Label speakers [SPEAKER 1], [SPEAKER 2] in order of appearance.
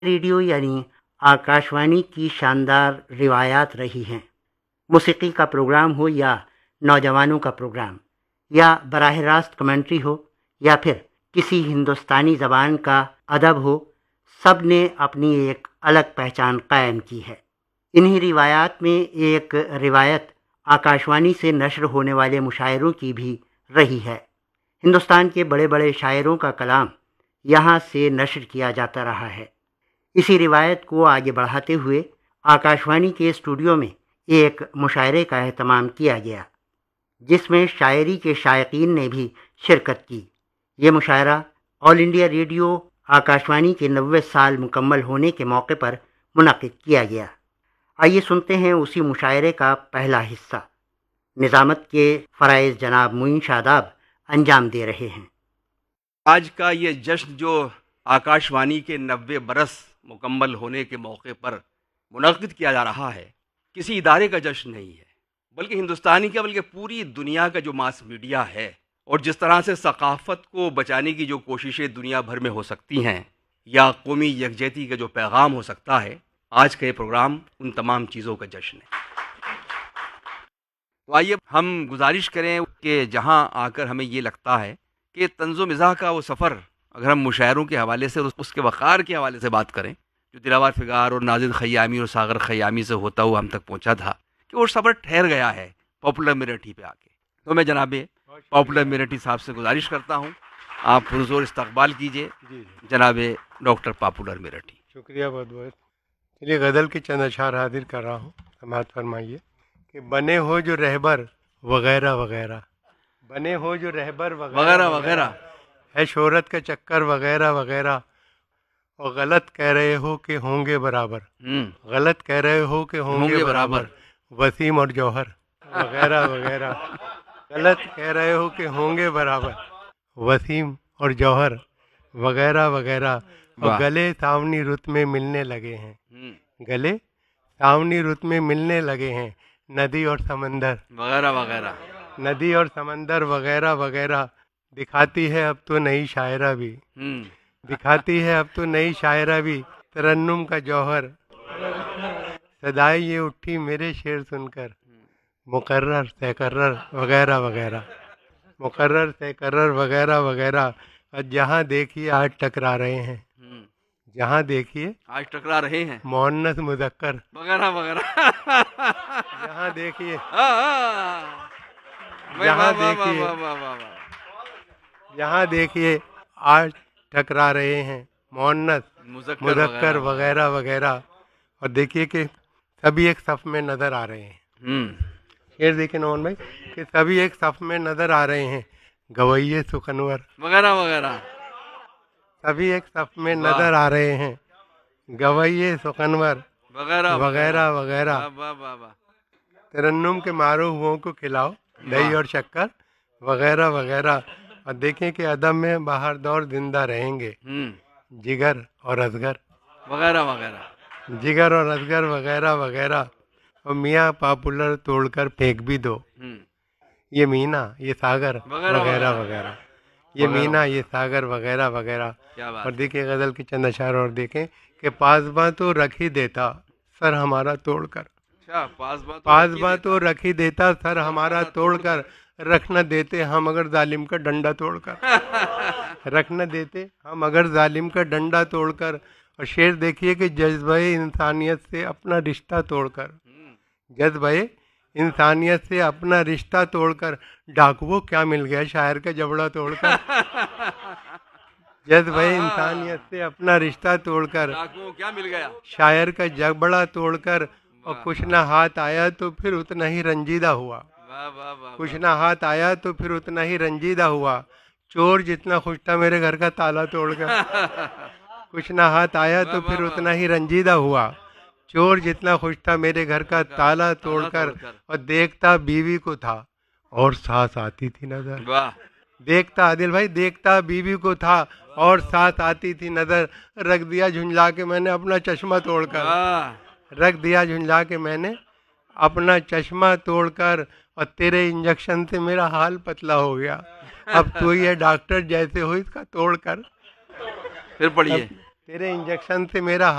[SPEAKER 1] Radio यानी आकाशवाणी की शानदार रिवायात रही हैं। मौसीकी का प्रोग्राम हो या नौजवानों का प्रोग्राम या बराह रास्त कमेंट्री हो या फिर किसी हिंदुस्तानी ज़बान का अदब हो, सब ने अपनी एक अलग पहचान कायम की है। इन्हीं रिवायात में एक रिवायत आकाशवाणी से नश्र होने वाले मुशायरों की भी रही है। हिंदुस्तान के बड़े बड़े शायरों का कलाम यहाँ से नश्र किया जाता रहा है। इसी रिवायत को आगे बढ़ाते हुए आकाशवाणी के स्टूडियो में एक मुशायरे का एहतमाम किया गया, जिसमें शायरी के शायकीन ने भी शिरकत की। ये मुशायरा ऑल इंडिया रेडियो आकाशवाणी के 90 साल मुकम्मल होने के मौके पर मुनक़िद किया गया। आइए सुनते हैं उसी मुशायरे का पहला हिस्सा। निज़ामत के फ़राइज़ जनाब मुइन शादाब अंजाम दे रहे हैं।
[SPEAKER 2] आज का ये जश्न जो आकाशवाणी के 90 बरस मुकम्मल होने के मौके पर मुनक़िद किया जा रहा है, किसी इदारे का जश्न नहीं है, बल्कि हिंदुस्तानी का बल्कि पूरी दुनिया का जो मास मीडिया है और जिस तरह से सकाफ़त को बचाने की जो कोशिशें दुनिया भर में हो सकती हैं या कौमी यकजहती का जो पैगाम हो सकता है, आज का ये प्रोग्राम उन तमाम चीज़ों का जश्न है। तो आइए हम गुजारिश करें कि जहाँ आकर हमें ये लगता है कि तंज़ो मिज़ाह का वो सफ़र, अगर हम मुशायरों के हवाले से और उसके वक़ार के हवाले से बात करें जो दिलावर फ़िगार और नाजिद ख़यामी और सागर ख़यामी से होता हुआ हम तक पहुँचा था, कि वो सफ़र ठहर गया है पॉपुलर मेरठी पे आके। तो मैं जनाब पॉपुलर मेरठी साहब से गुजारिश करता हूँ, आप पुरज़ोर इस्तक़बाल कीजिए जनाब डॉक्टर पॉपुलर मेरठी।
[SPEAKER 3] शुक्रिया बहुत बहुत। चलिए गज़ल के चंद अशार हाजिर कर रहा हूँ, समाअत फरमाइए कि बने हो जो रहबर वगैरह वगैरह, बने हो जो रहबर
[SPEAKER 2] वगैरह वगैरह,
[SPEAKER 3] है शोहरत का चक्कर वगैरह वगैरह, और गलत कह रहे हो कि होंगे बराबर, गलत कह रहे हो कि होंगे बराबर वसीम और जौहर वगैरह वगैरह, गलत कह रहे हो कि होंगे बराबर वसीम और जौहर वगैरह वगैरह, और गले सावनी रुत में मिलने लगे हैं, गले सावनी रुत में मिलने लगे हैं नदी और समंदर
[SPEAKER 2] वगैरह वगैरह,
[SPEAKER 3] नदी और समंदर वगैरह वगैरह, दिखाती है अब तो नई शायरा भी, दिखाती है अब तो नई शायरा भी तरन्नुम का जौहर, सदाएं ये उठी मेरे शेर सुनकर मुकर्रर तकर्रर वगैरह वगैरह, मुकर्रर तकर्रर वगैरह वगैरह, और जहाँ देखिए आज टकरा रहे हैं, जहाँ देखिए
[SPEAKER 2] आज टकरा रहे हैं
[SPEAKER 3] मुअन्नस मुज़क्कर
[SPEAKER 2] वगैरह वगैरह,
[SPEAKER 3] जहाँ देखिए
[SPEAKER 2] जहाँ
[SPEAKER 3] देखिए जहाँ देखिए आज टकरा रहे हैं मुअन्नस मुज़क्कर वगैरह वगैरह, और देखिए कि सभी एक सफ़ में नज़र आ रहे हैं। शेर देखिए नौन भाई कि सभी एक सफ़ में नज़र आ रहे हैं गवैये सुखनवर
[SPEAKER 2] वगैरह वगैरह,
[SPEAKER 3] सभी एक सफ़ में नज़र आ रहे हैं गवैये सुखनवर
[SPEAKER 2] वगैरह
[SPEAKER 3] वगैरह वगैरह, तरन्नुम के मारो हुओं को खिलाओ दही और शक्कर वगैरह वगैरह, और देखें कि अदब में बाहर दौर जिंदा रहेंगे जिगर और असगर
[SPEAKER 2] वगैरह वगैरह,
[SPEAKER 3] जिगर और असगर वगैरह वगैरह, और मियाँ पॉपुलर तोड़कर फेंक भी दो, ये मीना ये सागर वगैरह वगैरह, ये मीना ये सागर वगैरह वगैरह। और देखिए गज़ल के चंद अशार और देखें कि पासबा तो रख ही देता सर हमारा तोड़कर, पासबा तो रख ही देता सर हमारा तोड़कर, रख न देते हम अगर जालिम का डंडा तोड़कर, रख न देते हम अगर जालिम का डंडा तोड़कर। और शेर देखिए कि जज्बे इंसानियत से अपना रिश्ता तोड़कर, जज्बे इंसानियत से अपना रिश्ता तोड़कर, डाकुओं क्या मिल गया शायर का जबड़ा तोड़कर, जज्बे इंसानियत से अपना रिश्ता तोड़कर,
[SPEAKER 2] डाकुओं क्या मिल गया
[SPEAKER 3] शायर का जबड़ा तोड़कर, और कुछ ना हाथ आया तो फिर उतना ही रंजीदा हुआ, कुछ ना हाथ आया तो फिर उतना ही रंजीदा हुआ, चोर जितना खुश था मेरे घर का ताला तोड़कर, कुछ ना हाथ आया तो फिर उतना ही रंजीदा हुआ, चोर जितना खुश था मेरे घर का ताला तोड़कर, और देखता बीवी को था और सांस आती थी नजर, देखता आदिल भाई देखता बीवी को था और सांस आती थी नजर, रख दिया झुंझला के मैंने अपना चश्मा तोड़कर, रख दिया झुंझला के मैंने अपना चश्मा तोड़कर, और तेरे इंजेक्शन से मेरा हाल पतला हो गया, अब तू ये डॉक्टर जैसे हो इसका तोड़कर।
[SPEAKER 2] फिर पढ़िए
[SPEAKER 3] तेरे इंजेक्शन से मेरा